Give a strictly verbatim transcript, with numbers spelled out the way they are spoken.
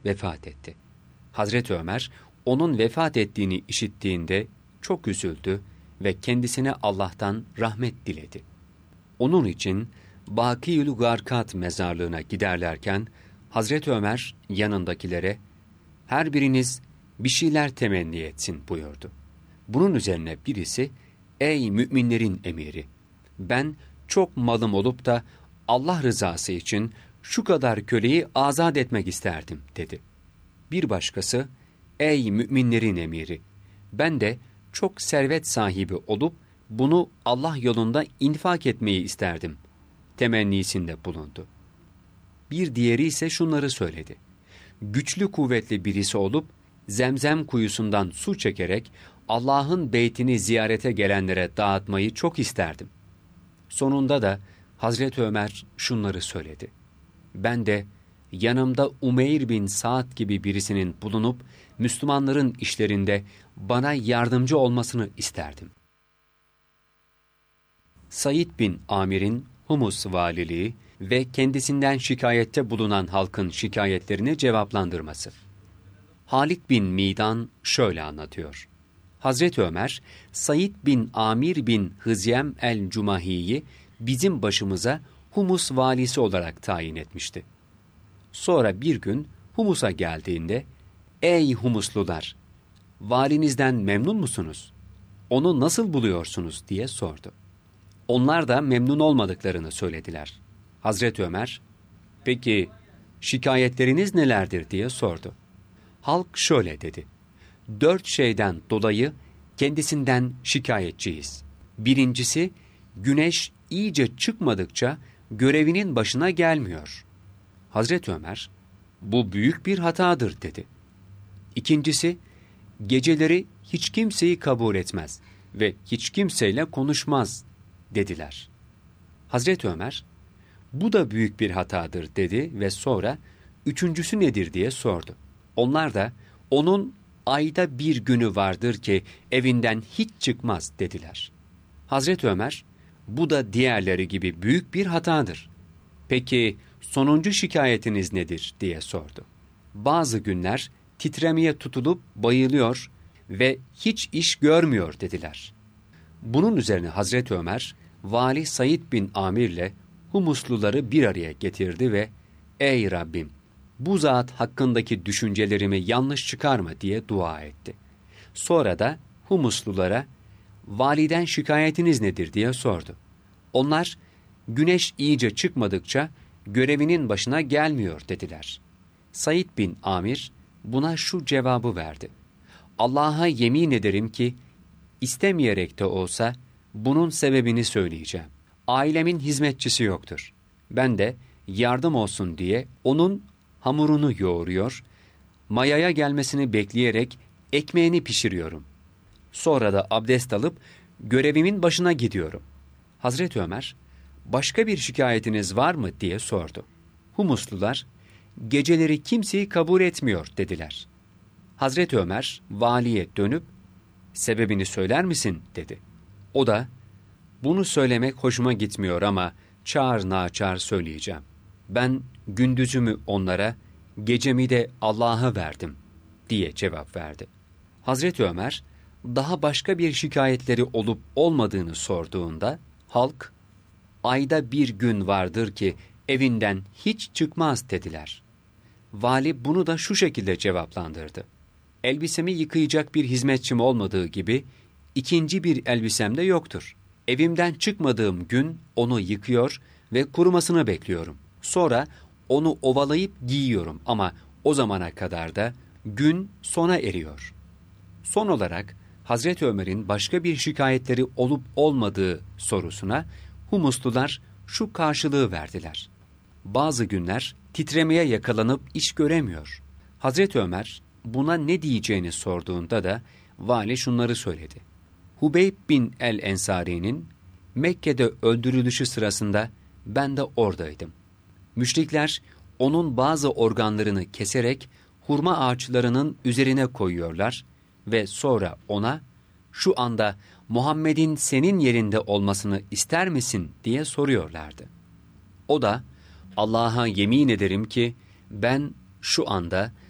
vefat etti. Hazreti Ömer, onun vefat ettiğini işittiğinde çok üzüldü ve kendisine Allah'tan rahmet diledi. Onun için Bakî'ül Garkat mezarlığına giderlerken Hazreti Ömer yanındakilere her biriniz bir şeyler temenni etsin buyurdu. Bunun üzerine birisi ey müminlerin emiri, ben çok malım olup da Allah rızası için şu kadar köleyi azat etmek isterdim dedi. Bir başkası ey müminlerin emiri, ben de çok servet sahibi olup bunu Allah yolunda infak etmeyi isterdim temennisinde bulundu. Bir diğeri ise şunları söyledi. Güçlü kuvvetli birisi olup Zemzem kuyusundan su çekerek Allah'ın beytini ziyarete gelenlere dağıtmayı çok isterdim. Sonunda da Hazreti Ömer şunları söyledi. Ben de yanımda Umeyr bin Saad gibi birisinin bulunup Müslümanların işlerinde bana yardımcı olmasını isterdim. Said bin Amir'in Humus valiliği ve kendisinden şikayette bulunan halkın şikayetlerini cevaplandırması. Halik bin Midan şöyle anlatıyor. Hazreti Ömer, Said bin Amir bin Hızyem el-Cumahi'yi bizim başımıza Humus valisi olarak tayin etmişti. Sonra bir gün Humus'a geldiğinde, ''Ey Humuslular, valinizden memnun musunuz? Onu nasıl buluyorsunuz?'' diye sordu. Onlar da memnun olmadıklarını söylediler. Hazreti Ömer, ''Peki şikayetleriniz nelerdir?'' diye sordu. Halk şöyle dedi. Dört şeyden dolayı kendisinden şikayetçiyiz. Birincisi, güneş iyice çıkmadıkça görevinin başına gelmiyor. Hazreti Ömer, bu büyük bir hatadır dedi. İkincisi, geceleri hiç kimseyi kabul etmez ve hiç kimseyle konuşmaz dediler. Hazreti Ömer, bu da büyük bir hatadır dedi ve sonra üçüncüsü nedir diye sordu. Onlar da onun ayda bir günü vardır ki evinden hiç çıkmaz dediler. Hazreti Ömer, bu da diğerleri gibi büyük bir hatadır. Peki sonuncu şikayetiniz nedir diye sordu. Bazı günler titremeye tutulup bayılıyor ve hiç iş görmüyor dediler. Bunun üzerine Hazreti Ömer, Vali Said bin Amir'le Humusluları bir araya getirdi ve ''Ey Rabbim, bu zat hakkındaki düşüncelerimi yanlış çıkarma'' diye dua etti. Sonra da Humuslulara ''Validen şikayetiniz nedir?'' diye sordu. Onlar ''Güneş iyice çıkmadıkça görevinin başına gelmiyor'' dediler. Said bin Amir buna şu cevabı verdi. ''Allah'a yemin ederim ki istemeyerek de olsa bunun sebebini söyleyeceğim. Ailemin hizmetçisi yoktur. Ben de yardım olsun diye onun hamurunu yoğuruyor, mayaya gelmesini bekleyerek ekmeğini pişiriyorum. Sonra da abdest alıp görevimin başına gidiyorum. Hazreti Ömer, başka bir şikayetiniz var mı diye sordu. Humuslular, geceleri kimseyi kabul etmiyor dediler. Hazreti Ömer, valiye dönüp, sebebini söyler misin dedi. O da, bunu söylemek hoşuma gitmiyor ama çağır naçar söyleyeceğim. Ben gündüzümü onlara, gecemi de Allah'a verdim diye cevap verdi. Hazreti Ömer, daha başka bir şikayetleri olup olmadığını sorduğunda, halk, ayda bir gün vardır ki evinden hiç çıkmaz dediler. Vali bunu da şu şekilde cevaplandırdı. Elbisemi yıkayacak bir hizmetçim olmadığı gibi, ikinci bir elbisem de yoktur. Evimden çıkmadığım gün onu yıkıyor ve kurumasını bekliyorum. Sonra onu ovalayıp giyiyorum ama o zamana kadar da gün sona eriyor. Son olarak Hazreti Ömer'in başka bir şikayetleri olup olmadığı sorusuna Humuslular şu karşılığı verdiler. Bazı günler titremeye yakalanıp iş göremiyor. Hazreti Ömer buna ne diyeceğini sorduğunda da vali şunları söyledi. Hubeyb bin el-Ensari'nin Mekke'de öldürülüşü sırasında ben de oradaydım. Müşrikler onun bazı organlarını keserek hurma ağaçlarının üzerine koyuyorlar ve sonra ona şu anda Muhammed'in senin yerinde olmasını ister misin diye soruyorlardı. O da Allah'a yemin ederim ki ben şu anda